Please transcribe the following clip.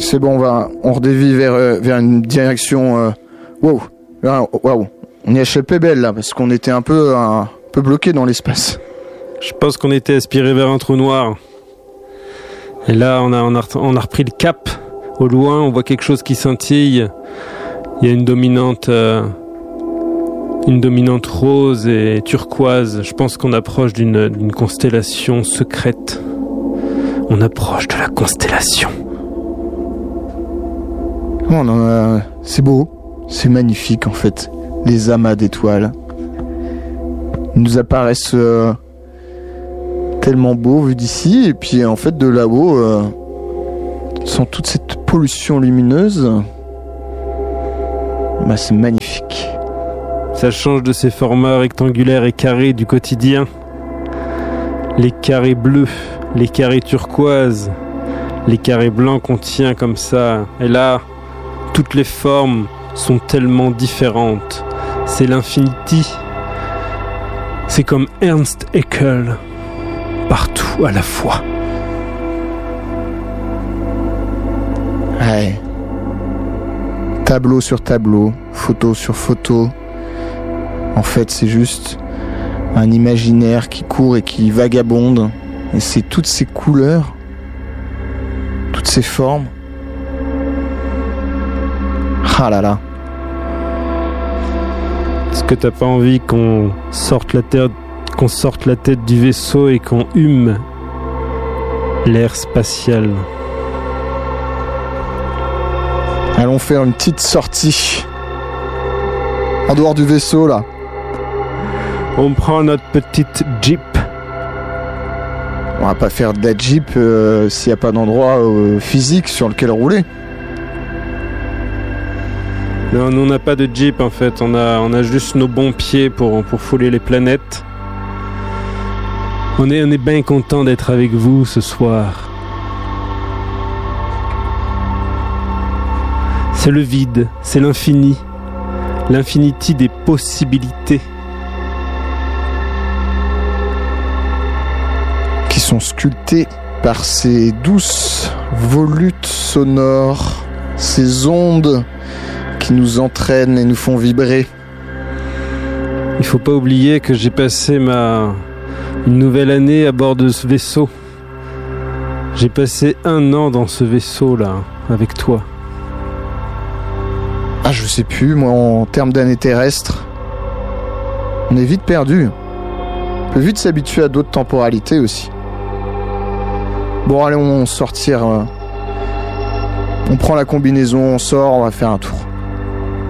C'est bon, on redévie vers une direction... Wow. On y a échappé belle là, parce qu'on était un peu bloqué dans l'espace. Je pense qu'on était aspiré vers un trou noir. Et là, on a repris le cap. Au loin, on voit quelque chose qui scintille. Il y a une dominante rose et turquoise. Je pense qu'on approche d'une constellation secrète. On approche de la constellation. C'est beau, c'est magnifique en fait. Les amas d'étoiles ils nous apparaissent tellement beaux vu d'ici, et puis en fait de là-haut, sans toute cette pollution lumineuse, c'est magnifique. Ça change de ces formats rectangulaires et carrés du quotidien. Les carrés bleus, les carrés turquoises, les carrés blancs qu'on tient comme ça. Et là, toutes les formes sont tellement différentes. C'est l'infinity. C'est comme Ernst Haeckel, partout à la fois. Ouais. Tableau sur tableau, photo sur photo. En fait, c'est juste un imaginaire qui court et qui vagabonde. Et c'est toutes ces couleurs, toutes ces formes. Ah là là. Est-ce que t'as pas envie qu'on sorte la tête du vaisseau et qu'on hume l'air spatial? Allons faire une petite sortie en dehors du vaisseau là. On prend notre petite Jeep. On va pas faire de la Jeep s'il n'y a pas d'endroit physique sur lequel rouler. Non, nous on n'a pas de Jeep en fait, on a juste nos bons pieds pour fouler les planètes. On est bien content d'être avec vous ce soir. C'est le vide, c'est l'infini, l'infinity des possibilités. Qui sont sculptées par ces douces volutes sonores, ces ondes qui nous entraînent et nous font vibrer. Il faut pas oublier que j'ai passé une nouvelle année à bord de ce vaisseau. J'ai passé 1 an dans ce vaisseau là, avec toi. Ah, je sais plus, moi en termes d'années terrestres, on est vite perdu. On peut vite s'habituer à d'autres temporalités aussi. Bon, allez, on sortir. On prend la combinaison, on sort, on va faire un tour.